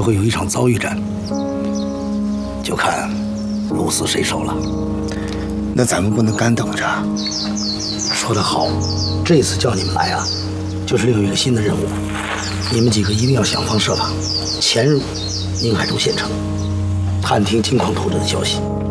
会有一场遭遇战，就看鹿死谁手了。 那咱们不能干等着。 说得好，这次叫你们来啊，就是另有一个新的任务，你们几个一定要想方设法潜入宁海州县城，探听金矿土着的消息。